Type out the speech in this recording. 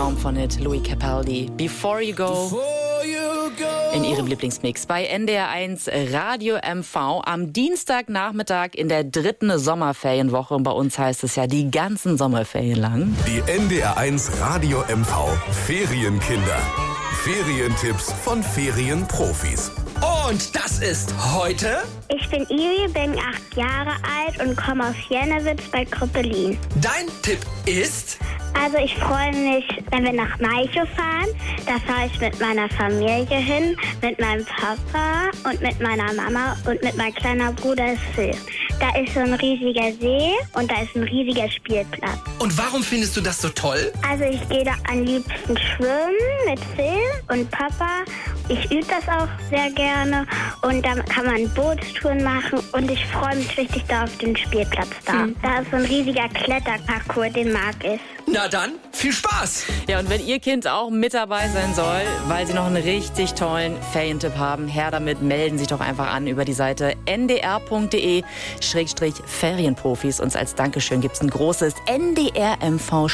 Traum von Hit, Louis Capaldi. Before You Go. In ihrem Lieblingsmix bei NDR1 Radio MV am Dienstagnachmittag in der 3. Sommerferienwoche. Und bei uns heißt es ja die ganzen Sommerferien lang. Die NDR1 Radio MV Ferienkinder. Ferientipps von Ferienprofis. Und das ist heute... Ich bin Iri, bin 8 Jahre alt und komme aus Jennewitz bei Krüppelin. Dein Tipp ist... Also ich freue mich, wenn wir nach Malchow fahren. Da fahre ich mit meiner Familie hin, mit meinem Papa und mit meiner Mama und mit meinem kleinen Bruder Phil. Da ist so ein riesiger See und da ist ein riesiger Spielplatz. Und warum findest du das so toll? Also ich gehe da am liebsten schwimmen mit Phil und Papa. Ich übe das auch sehr gerne und dann kann man Bootstouren machen und ich freue mich richtig da auf den Spielplatz da. Da ist so ein riesiger Kletterparcours, den mag ich. Na dann, viel Spaß! Ja, und wenn Ihr Kind auch mit dabei sein soll, weil Sie noch einen richtig tollen Ferientipp haben, her damit, melden Sie sich doch einfach an über die Seite ndr.de/Ferienprofis. Und als Dankeschön gibt es ein großes NDR MV